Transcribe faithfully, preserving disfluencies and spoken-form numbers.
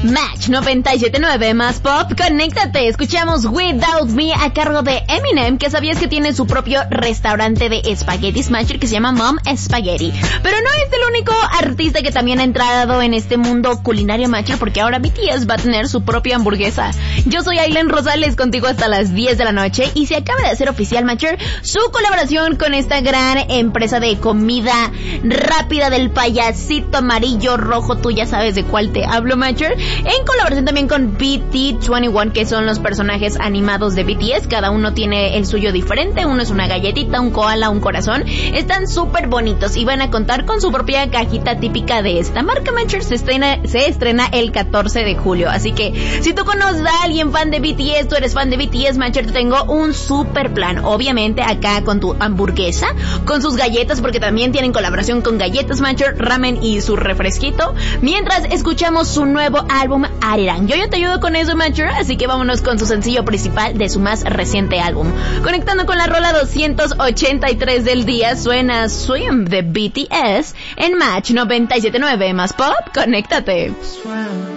Match noventa y siete punto nueve más pop, conéctate. Escuchamos Without Me a cargo de Eminem, que sabías que tiene su propio restaurante de espagueti smasher que se llama Mom Spaghetti. Pero no es el único artista que también ha entrado en este mundo culinario matcher, porque ahora B T S va a tener su propia hamburguesa. Yo soy Aileen Rosales, contigo hasta las diez de la noche, y se acaba de hacer oficial, matcher, su colaboración con esta gran empresa de comida rápida del payasito amarillo rojo. Tú ya sabes de cuál te hablo, matcher. En colaboración también con B T veintiuno, que son los personajes animados de B T S. Cada uno tiene el suyo diferente. Uno es una galletita, un koala, un corazón. Están súper bonitos y van a contar con su propia cajita típica de esta marca, matcher. Se estrena, se estrena el catorce de julio. Así que si tú conoces a alguien fan de B T S, tú eres fan de B T S, matcher, te tengo un super plan. Obviamente acá con tu hamburguesa, con sus galletas, porque también tienen colaboración con galletas, matcher, ramen y su refresquito. Mientras escuchamos su nuevo álbum Arirang. Yo ya te ayudo con eso, matcher, así que vámonos con su sencillo principal de su más reciente álbum. Conectando con la rola doscientos ochenta y tres del día, suena Swim de B T S en Match noventa y siete punto nueve más pop. Conéctate. Swim.